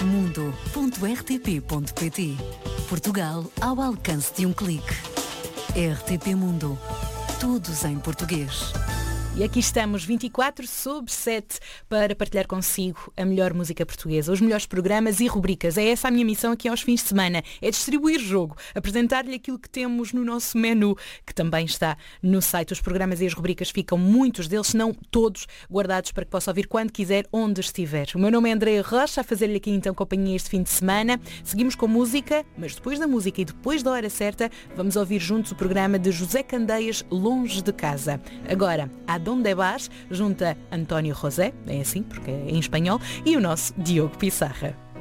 Mundo.rtp.pt. Portugal ao alcance de um clique. RTP Mundo. Todos em português. E aqui estamos, 24/7, para partilhar consigo a melhor música portuguesa, os melhores programas e rubricas. É essa a minha missão aqui aos fins de semana, é distribuir jogo, apresentar-lhe aquilo que temos no nosso menu, que também está no site. Os programas e as rubricas ficam, muitos deles, se não todos, guardados para que possa ouvir quando quiser, onde estiver. O meu nome é Andreia Rocha, a fazer-lhe aqui então companhia este fim de semana. Seguimos com música, mas depois da música e depois da hora certa, vamos ouvir juntos o programa de José Candeias, Longe de Casa. Agora, Donde Vas, junto a António José, é assim porque é em espanhol, e o nosso Diogo Pissarra.